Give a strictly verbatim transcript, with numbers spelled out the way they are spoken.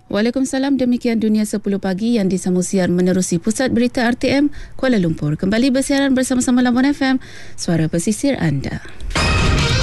Waalaikumsalam, demikian Dunia sepuluh Pagi yang disambung siar menerusi Pusat Berita R T M Kuala Lumpur. Kembali bersiaran bersama-sama Labuan F M, suara pesisir anda.